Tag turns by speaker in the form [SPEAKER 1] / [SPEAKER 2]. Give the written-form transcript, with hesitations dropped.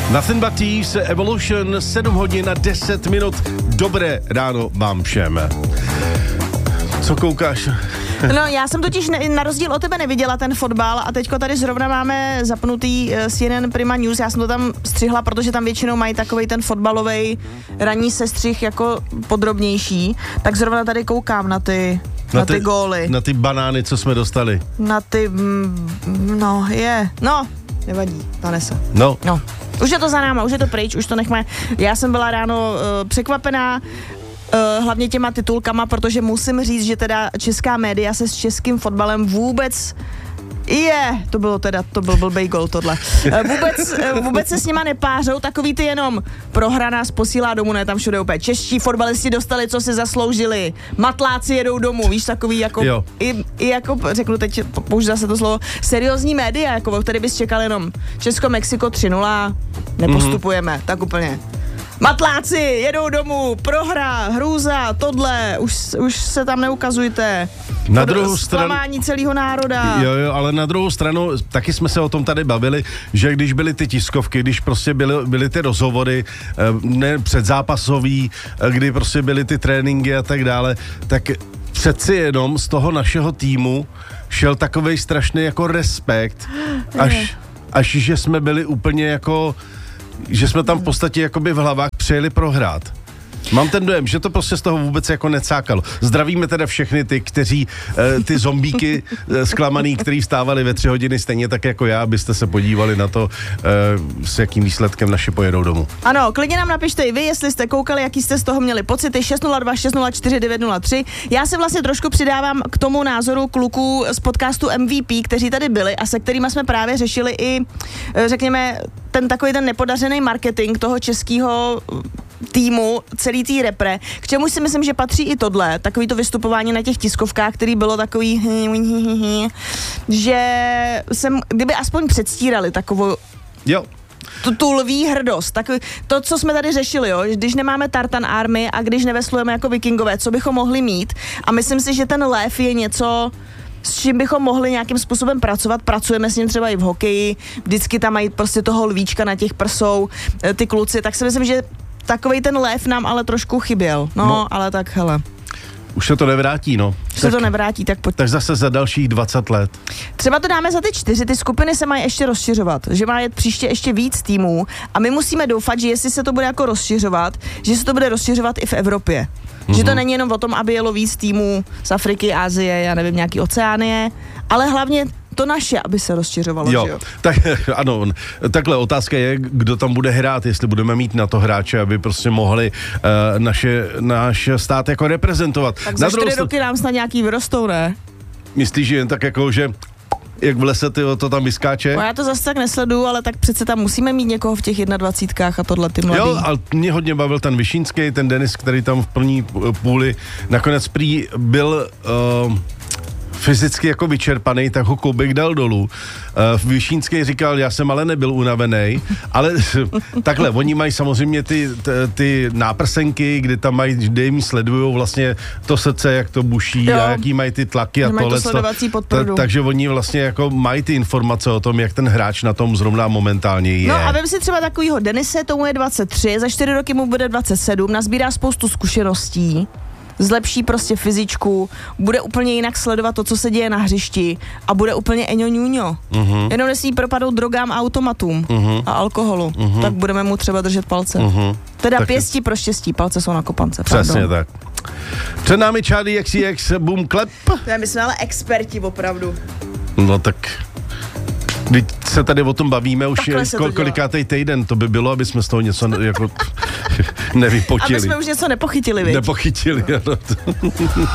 [SPEAKER 1] Nothing But Thieves, Evolution, 7 hodin a 10 minut. Dobré ráno vám všem. Co koukáš?
[SPEAKER 2] No, já jsem totiž na rozdíl od tebe neviděla ten fotbal a teďko tady zrovna máme zapnutý CNN Prima News, já jsem to tam střihla, protože tam většinou mají takovej ten fotbalovej ranní sestřih jako podrobnější, tak zrovna tady koukám na ty góly.
[SPEAKER 1] Na ty banány, co jsme dostali.
[SPEAKER 2] Na ty, nevadí, stane se.
[SPEAKER 1] No.
[SPEAKER 2] Už je to za náma, už je to pryč, už to nechme. Já jsem byla ráno překvapená, hlavně těma titulkama, protože musím říct, že teda česká média se s českým fotbalem vůbec to byl blbej gol tohle. Vůbec se s nima nepářou, takový ty jenom prohra nás posílá domů, ne, tam všude úplně čeští fotbalisti dostali, co si zasloužili, matláci jedou domů, víš, takový jako, i jako, řeknu teď, použiju zase to slovo, seriózní média, jako, o který bys čekal jenom Česko-Mexiko 3-0, nepostupujeme, tak úplně. Matláci jedou domů, prohra, hrůza, tohle, už se tam neukazujte.
[SPEAKER 1] Na druhou stranu
[SPEAKER 2] zklamání celého národa.
[SPEAKER 1] Jo, ale na druhou stranu taky jsme se o tom tady bavili, že když byly ty tiskovky, když prostě byly ty rozhovory předzápasový, kdy prostě byly ty tréninky a tak dále, tak přeci jenom z toho našeho týmu šel takovej strašný jako respekt, až že jsme byli úplně jako, že jsme tam v podstatě jakoby v hlavách přijeli prohrát. Mám ten dojem, že to prostě z toho vůbec jako necákalo. Zdravíme teda všechny ty, kteří, ty zombíky zklamaný, kteří vstávali ve 3 hodiny stejně tak jako já, abyste se podívali na to, s jakým výsledkem naši pojedou domů.
[SPEAKER 2] Ano, klidně nám napište i vy, jestli jste koukali, jaký jste z toho měli pocity, 602 604 903. Já se vlastně trošku přidávám k tomu názoru kluků z podcastu MVP, kteří tady byli a se kterými jsme právě řešili i, řekněme, ten nepodařený marketing toho českého týmu, celý tý repre, k čemu si myslím, že patří i tohle, takový to vystupování na těch tiskovkách, který bylo takový že jsem, kdyby aspoň předstírali takovou tu lví hrdost, takový, to, co jsme tady řešili, jo, když nemáme Tartan Army a když neveslujeme jako vikingové, co bychom mohli mít, a myslím si, že ten lev je něco, s čím bychom mohli nějakým způsobem pracovat. Pracujeme s ním třeba i v hokeji, vždycky tam mají prostě toho lvíčka na těch prsou, ty kluci, tak si myslím, že takovej ten lev nám ale trošku chyběl. No, ale tak hele.
[SPEAKER 1] Už se to nevrátí, no.
[SPEAKER 2] To nevrátí, tak pojď.
[SPEAKER 1] Tak zase za dalších 20 let.
[SPEAKER 2] Třeba to dáme za ty 4, ty skupiny se mají ještě rozšiřovat, že má jet příště ještě víc týmů a my musíme doufat, že jestli se to bude jako rozšiřovat, že se to bude rozšiřovat i v Evropě. Že to není jenom o tom, aby jelo víc týmů z Afriky, Asie, já nevím, nějaký Oceánie, ale hlavně to naše, aby se rozšiřovalo, že jo?
[SPEAKER 1] Tak ano, takhle otázka je, kdo tam bude hrát, jestli budeme mít na to hráče, aby prostě mohli náš stát jako reprezentovat.
[SPEAKER 2] Tak za 4 roky nám snad nějaký vyrostou, ne?
[SPEAKER 1] Myslíš, že jen tak jako, že jak v lese to tam vyskáče?
[SPEAKER 2] No já to zase tak nesleduju, ale tak přece tam musíme mít někoho v těch 21 a tohle ty mladý.
[SPEAKER 1] Jo, ale mě hodně bavil ten Vyšínský, ten Denis, který tam v plní půli nakonec prý byl fyzicky jako vyčerpaný, tak ho Koubek dal dolů. Vyšínský říkal, já jsem ale nebyl unavený, ale takhle, oni mají samozřejmě ty náprsenky, kde jim sledujou vlastně to srdce, jak to buší a jaký mají ty tlaky a tohle. Takže oni vlastně jako mají ty informace o tom, jak ten hráč na tom zrovna momentálně je.
[SPEAKER 2] No a vem si třeba takovýho Denise, tomu je 23, za 4 roky mu bude 27, nazbírá spoustu zkušeností, zlepší prostě fyzičku, bude úplně jinak sledovat to, co se děje na hřišti a bude úplně eňoňuňo. Jenom nesmí propadnout drogám a automatům a alkoholu, tak budeme mu třeba držet palce. Teda tak pěstí pro štěstí, palce jsou na kopance.
[SPEAKER 1] Přesně tak. Před námi Charlie XCX, Boom Clap.
[SPEAKER 2] My jsme ale experti opravdu.
[SPEAKER 1] No tak... Když se tady o tom bavíme už kolikátej týden, to by bylo, aby jsme z toho něco jako nevypotili.
[SPEAKER 2] Aby jsme už něco nepochytili, viď?
[SPEAKER 1] Nepochytili, ano.